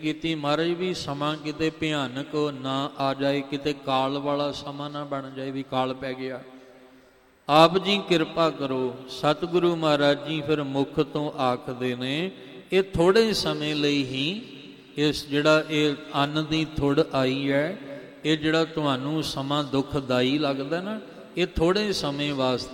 ਕੀਤੀ ਮਹਾਰਾਜ ਵੀ ਸਮਾਂ ਕਿਤੇ ਭਿਆਨਕ ਨਾ ਆ ਜਾਏ, ਕਿਤੇ ਕਾਲ ਵਾਲਾ ਸਮਾਂ ਨਾ ਬਣ ਜਾਏ ਵੀ ਕਾਲ ਪੈ ਗਿਆ। ਆਪ ਜੀ ਕਿਰਪਾ ਕਰੋ। ਸਤਿਗੁਰੂ ਮਹਾਰਾਜ ਜੀ ਫਿਰ ਮੁੱਖ ਤੋਂ ਆਖਦੇ ਨੇ ਇਹ ਥੋੜ੍ਹੇ ਸਮੇਂ ਲਈ ਹੀ ਇਸ ਜਿਹੜਾ ਇਹ ਅੰਨ ਦੀ ਥੁੜ ਆਈ ਹੈ, ਇਹ ਜਿਹੜਾ ਤੁਹਾਨੂੰ ਸਮਾਂ ਦੁਖਦਾਈ ਲੱਗਦਾ ਨਾ, ਇਹ ਥੋੜ੍ਹੇ ਸਮੇਂ ਵਾਸਤੇ